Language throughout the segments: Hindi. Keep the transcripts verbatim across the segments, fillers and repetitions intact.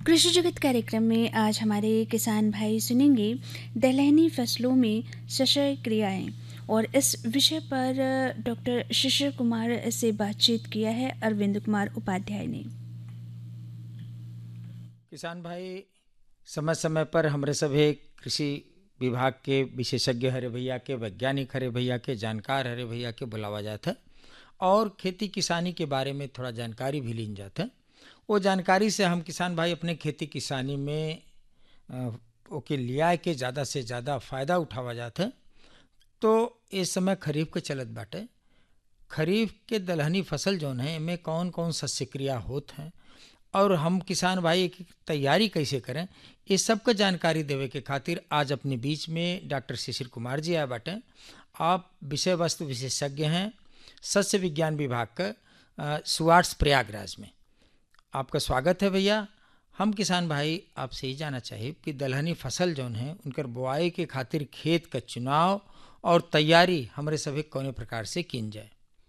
कृषि जगत कार्यक्रम में आज हमारे किसान भाई सुनेंगे दलहनी फसलों में शस्य क्रियाएं, और इस विषय पर डॉक्टर शिशिर कुमार से बातचीत किया है अरविंद कुमार उपाध्याय ने। किसान भाई, समय समय पर हमारे सभी कृषि विभाग के विशेषज्ञ हरे भैया के, वैज्ञानिक हरे भैया के, जानकार हरे भैया के बुलावा जाता है और खेती किसानी के बारे में थोड़ा जानकारी भी ली जाता है। वो जानकारी से हम किसान भाई अपने खेती किसानी में अ, ओके लिया के ज़्यादा से ज़्यादा फ़ायदा उठावा जाता है। तो इस समय खरीफ के चलत बाटे, खरीफ के दलहनी फसल जौन है इनमें कौन कौन शस्य क्रिया होत हैं और हम किसान भाई की तैयारी कैसे करें, इस सब का जानकारी देवे के खातिर आज अपने बीच में डॉक्टर शिशिर कुमार जी आए बाटे। आप विषय वस्तु विशेषज्ञ हैं सस्य विज्ञान विभाग का, अ, सुआर्ट्स प्रयागराज में। आपका स्वागत है भैया। हम किसान भाई आपसे ही जानना चाहिए कि दलहनी फसल जौन है उनकर बुआई के खातिर खेत का चुनाव और तैयारी हमारे सभी कौने प्रकार से की जाए।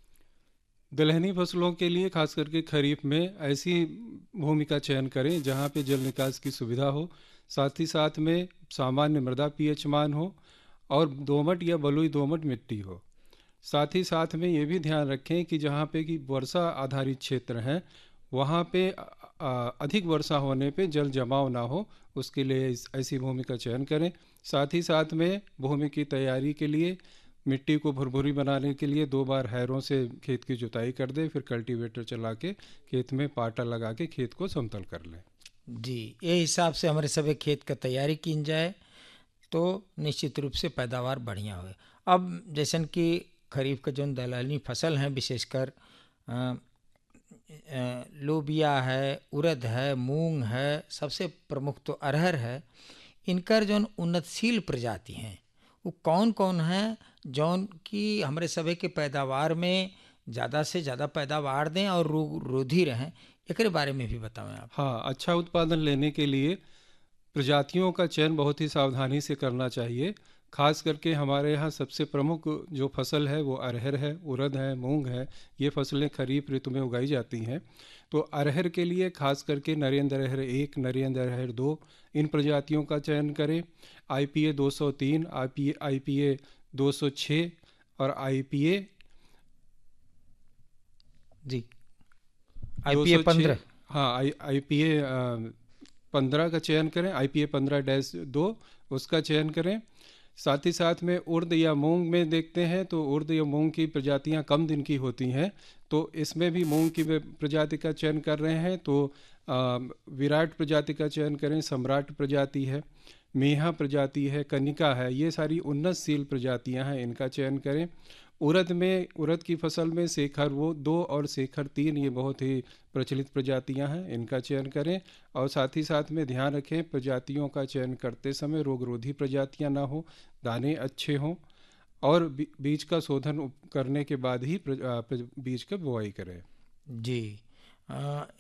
दलहनी फसलों के लिए खास करके खरीफ में ऐसी भूमि का चयन करें जहां पे जल निकास की सुविधा हो, साथ ही साथ में सामान्य मृदा पीएच मान हो और दोमट या बलुई दोमट मिट्टी हो। साथ ही साथ में ये भी ध्यान रखें कि जहाँ पे कि वर्षा आधारित क्षेत्र हैं वहाँ पे अ, अ, अधिक वर्षा होने पे जल जमाव ना हो, उसके लिए इस ऐसी भूमि का चयन करें। साथ ही साथ में भूमि की तैयारी के लिए मिट्टी को भुरभुरी बनाने के लिए दो बार हैरों से खेत की जुताई कर दें, फिर कल्टीवेटर चला के खेत में पाटा लगा के खेत को समतल कर लें। जी, ये हिसाब से हमारे सभी खेत का तैयारी की जाए तो निश्चित रूप से पैदावार बढ़िया हो। अब जैसन कि खरीफ का जो दलहनी फसल हैं विशेषकर अ, अ, लोबिया है, उड़द है, मूंग है, सबसे प्रमुख तो अरहर है। इनकर जौन उन्नतशील प्रजाति हैं वो कौन कौन हैं जौन कि हमारे सभी के पैदावार में ज़्यादा से ज़्यादा पैदावार दें और रोग रोधी रहें, एकरे बारे में भी बताएं आप। हाँ, अच्छा उत्पादन लेने के लिए प्रजातियों का चयन बहुत ही सावधानी से करना चाहिए। खास करके हमारे यहाँ सबसे प्रमुख जो फसल है वो अरहर है, उड़द है, मूंग है। ये फसलें खरीफ ऋतु में उगाई जाती हैं। तो अरहर के लिए खास करके नरेंद्र अरहर एक, नरेंद्र अरहर दो, इन प्रजातियों का चयन करें। आई पी ए दो सौ तीन, I P A I P A दो सौ छः और आई पी ए जी, आई दो पी ए सौ छः। पंद्रह। हाँ, आई आई पी ए पंद्रह का चयन करें, आई पी ए पंद्रह डैश दो उसका चयन करें। साथ ही साथ में उर्द या मूंग में देखते हैं तो उर्द या मूंग की प्रजातियां कम दिन की होती हैं, तो इसमें भी मूंग की प्रजाति का चयन कर रहे हैं तो आ, विराट प्रजाति का चयन करें। सम्राट प्रजाति है, मेहा प्रजाति है, कनिका है, ये सारी उन्नतशील प्रजातियां हैं, इनका चयन करें। उड़द में उड़द की फसल में शेखर वो दो और शेखर तीन ये बहुत ही प्रचलित प्रजातियां हैं, इनका चयन करें। और साथ ही साथ में ध्यान रखें प्रजातियों का चयन करते समय रोगरोधी प्रजातियां ना हो, दाने अच्छे हों और बीज का शोधन करने के बाद ही बीज का बुआई करें। जी, आ,